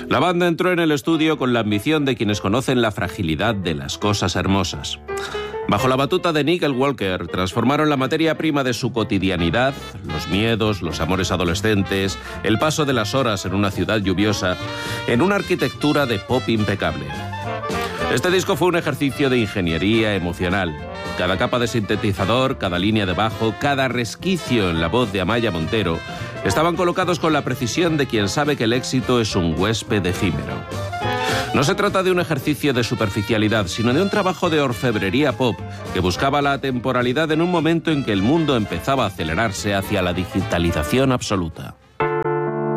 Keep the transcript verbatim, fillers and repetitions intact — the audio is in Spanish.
La banda entró en el estudio con la ambición de quienes conocen la fragilidad de las cosas hermosas. Bajo la batuta de Nigel Walker, transformaron la materia prima de su cotidianidad, los miedos, los amores adolescentes, el paso de las horas en una ciudad lluviosa, en una arquitectura de pop impecable. Este disco fue un ejercicio de ingeniería emocional. Cada capa de sintetizador, cada línea de bajo, cada resquicio en la voz de Amaya Montero estaban colocados con la precisión de quien sabe que el éxito es un huésped efímero. No se trata de un ejercicio de superficialidad, sino de un trabajo de orfebrería pop que buscaba la atemporalidad en un momento en que el mundo empezaba a acelerarse hacia la digitalización absoluta.